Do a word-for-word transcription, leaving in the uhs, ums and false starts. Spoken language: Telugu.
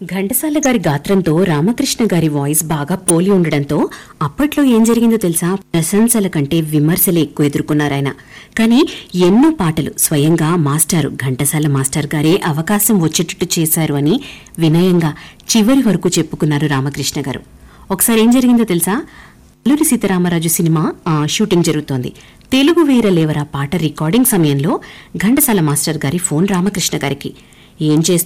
ఘంటసాల గారి గాత్రంతో రామకృష్ణ గారి వాయిస్ బాగా పోలి ఉండడంతో అప్పట్లో ఏం జరిగిందో తెలుసా, ప్రశంసల కంటే విమర్శలే ఎక్కువ ఎదుర్కొన్నారాయన. కానీ ఎన్నో పాటలు స్వయంగా మాస్టారు ఘంటసాల మాస్టర్ గారే అవకాశం వచ్చేటట్టు చేశారు అని వినయంగా చివరి వరకు చెప్పుకున్నారు రామకృష్ణ గారు. ఒకసారి ఏం జరిగిందో తెలుసా, అల్లూరి సీతారామరాజు సినిమా షూటింగ్ జరుగుతోంది. తెలుగు వీరలేవరా పాట రికార్డింగ్ సమయంలో ఘంటసాల మాస్టర్ గారి ఫోన్ రామకృష్ణ గారికి. ఏం చేస్తూ